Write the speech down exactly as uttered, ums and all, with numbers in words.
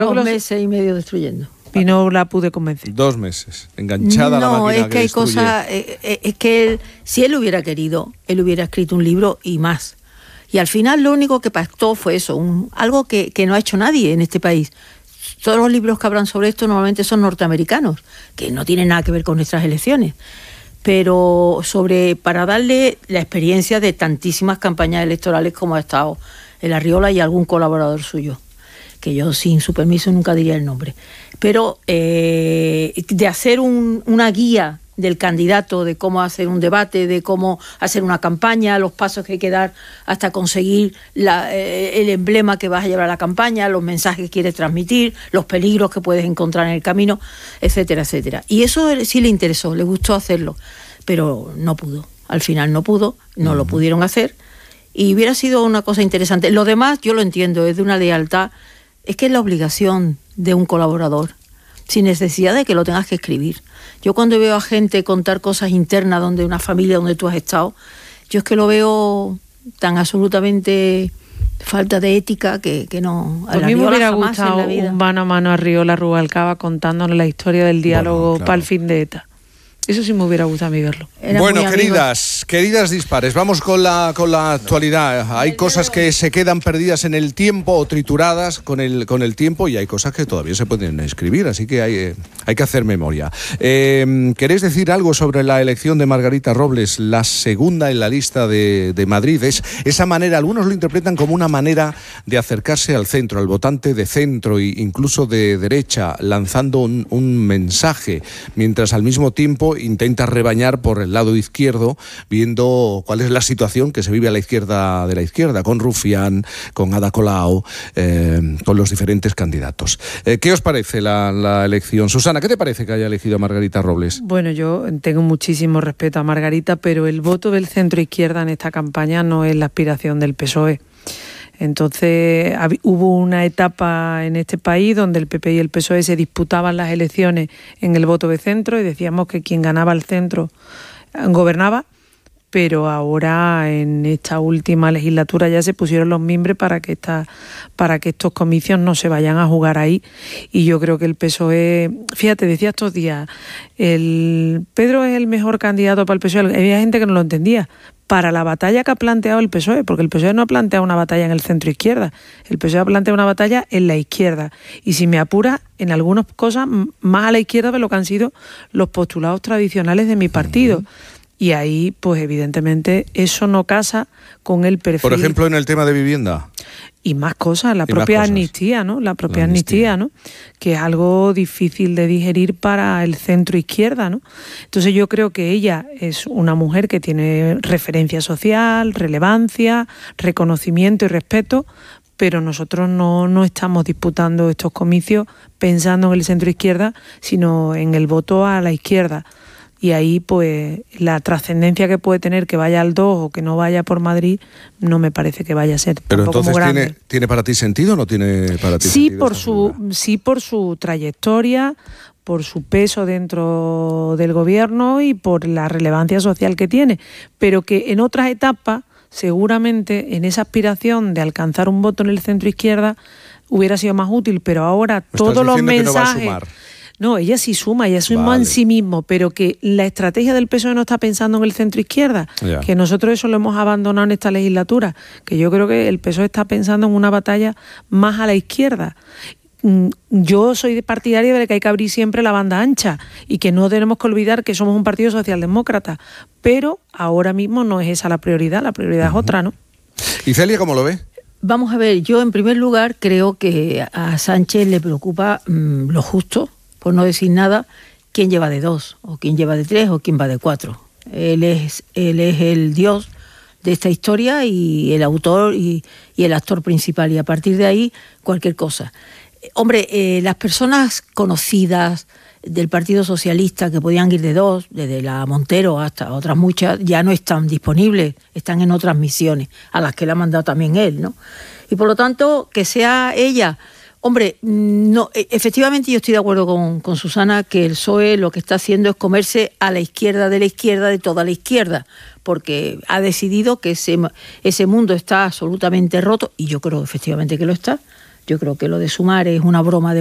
Dos meses y medio destruyendo. Y no la pude convencer. Dos meses, enganchada no, a la máquina es que, que hay destruye. cosas, eh, es que él, si él hubiera querido, él hubiera escrito un libro y más. Y al final lo único que pactó fue eso, un, algo que, que no ha hecho nadie en este país. Todos los libros que hablan sobre esto normalmente son norteamericanos, que no tienen nada que ver con nuestras elecciones. Pero sobre para darle la experiencia de tantísimas campañas electorales como ha estado el Arriola y algún colaborador suyo, que yo sin su permiso nunca diría el nombre. Pero eh, de hacer un, una guía del candidato, de cómo hacer un debate, de cómo hacer una campaña, los pasos que hay que dar hasta conseguir la, eh, el emblema que vas a llevar a la campaña, los mensajes que quieres transmitir, los peligros que puedes encontrar en el camino, etcétera, etcétera. Y eso sí le interesó, le gustó hacerlo, pero no pudo. Al final no pudo, no uh-huh. lo pudieron hacer y hubiera sido una cosa interesante. Lo demás yo lo entiendo, es de una lealtad, es que es la obligación de un colaborador, sin necesidad de que lo tengas que escribir. Yo cuando veo a gente contar cosas internas donde una familia donde tú has estado, yo es que lo veo tan absolutamente falta de ética que, que no... A mí me hubiera gustado un mano a mano a Arriola Rubalcaba contándonos la historia del diálogo bueno, claro. para el fin de ETA. Eso sí me hubiera gustado a mí verlo. Era bueno, queridas, queridas dispares, vamos con la con la actualidad. Hay cosas que se quedan perdidas en el tiempo o trituradas con el con el tiempo y hay cosas que todavía se pueden escribir, así que hay, eh, hay que hacer memoria. Eh, ¿Queréis decir algo sobre la elección de Margarita Robles, la segunda en la lista de, de Madrid? Es esa manera, algunos lo interpretan como una manera de acercarse al centro, al votante de centro e incluso de derecha, lanzando un, un mensaje, mientras al mismo tiempo intenta rebañar por el lado izquierdo, viendo cuál es la situación que se vive a la izquierda de la izquierda, con Rufián, con Ada Colau, eh, con los diferentes candidatos. Eh, ¿Qué os parece la, la elección? Susana, ¿qué te parece que haya elegido a Margarita Robles? Bueno, yo tengo muchísimo respeto a Margarita, pero el voto del centro izquierda en esta campaña no es la aspiración del P S O E. Entonces hubo una etapa en este país donde el P P y el P S O E se disputaban las elecciones en el voto de centro y decíamos que quien ganaba el centro gobernaba, pero ahora en esta última legislatura ya se pusieron los mimbres para que esta, para que estos comicios no se vayan a jugar ahí. Y yo creo que el P S O E, fíjate, decía estos días, el Pedro es el mejor candidato para el P S O E. Había gente que no lo entendía. Para la batalla que ha planteado el P S O E, porque el P S O E no ha planteado una batalla en el centro izquierda, el P S O E ha planteado una batalla en la izquierda, y si me apura, en algunas cosas más a la izquierda de lo que han sido los postulados tradicionales de mi partido. Uh-huh. Y ahí, pues evidentemente, eso no casa con el perfil. Por ejemplo, en el tema de vivienda. Y más cosas, la propia cosas. amnistía, ¿no? La propia la amnistía, amnistía, ¿no? Que es algo difícil de digerir para el centro izquierda, ¿no? Entonces yo creo que ella es una mujer que tiene referencia social, relevancia, reconocimiento y respeto, pero nosotros no, no estamos disputando estos comicios pensando en el centro izquierda, sino en el voto a la izquierda. Y ahí, pues, la trascendencia que puede tener que vaya al dos o que no vaya por Madrid, no me parece que vaya a ser Pero tampoco entonces, muy grande. ¿tiene, ¿tiene para ti sentido o no tiene para ti sí sentido? Por su, sí, por su trayectoria, por su peso dentro del gobierno y por la relevancia social que tiene. Pero que en otras etapas, seguramente, en esa aspiración de alcanzar un voto en el centro izquierda, hubiera sido más útil. Pero ahora todos los mensajes... No, ella sí suma, ella suma vale. en sí mismo, pero que la estrategia del P S O E no está pensando en el centro izquierda, yeah. que nosotros eso lo hemos abandonado en esta legislatura, que yo creo que el P S O E está pensando en una batalla más a la izquierda. Yo soy partidaria de que hay que abrir siempre la banda ancha y que no tenemos que olvidar que somos un partido socialdemócrata, pero ahora mismo no es esa la prioridad, la prioridad uh-huh. es otra, ¿no? ¿Y Celia cómo lo ve? Vamos a ver, yo en primer lugar creo que a Sánchez le preocupa mmm, lo justo, por no decir nada, quién lleva de dos, o quién lleva de tres, o quién va de cuatro. Él es, él es el dios de esta historia y el autor y, y el actor principal, y a partir de ahí cualquier cosa. Hombre, eh, las personas conocidas del Partido Socialista que podían ir de dos, desde la Montero hasta otras muchas, ya no están disponibles, están en otras misiones, a las que le ha mandado también él, ¿no? Y por lo tanto, que sea ella... Hombre, no, efectivamente yo estoy de acuerdo con, con Susana que el P S O E lo que está haciendo es comerse a la izquierda de la izquierda de toda la izquierda, porque ha decidido que ese, ese mundo está absolutamente roto, y yo creo efectivamente que lo está. Yo creo que lo de Sumar es una broma de